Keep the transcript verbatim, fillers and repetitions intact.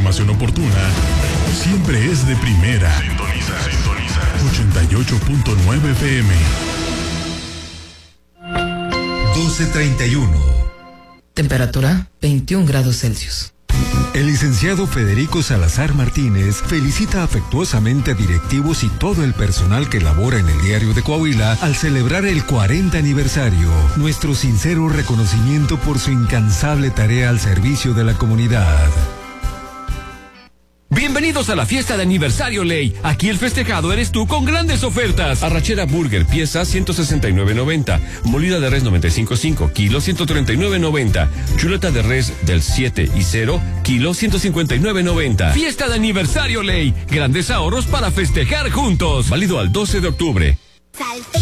información oportuna siempre es de primera. Sintoniza, sintoniza. ochenta y ocho punto nueve F M. doce treinta y uno. Temperatura veintiún grados Celsius. El licenciado Federico Salazar Martínez felicita afectuosamente a directivos y todo el personal que labora en el Diario de Coahuila al celebrar el cuarenta aniversario. Nuestro sincero reconocimiento por su incansable tarea al servicio de la comunidad. Bienvenidos a la fiesta de aniversario Ley. Aquí el festejado eres tú con grandes ofertas. Arrachera Burger, pieza ciento sesenta y nueve noventa. Molida de res noventa y cinco punto cinco, kilo ciento treinta y nueve noventa. Chuleta de res del siete y cero, kilo ciento cincuenta y nueve noventa. Fiesta de aniversario Ley. Grandes ahorros para festejar juntos. Válido al doce de octubre. Salte.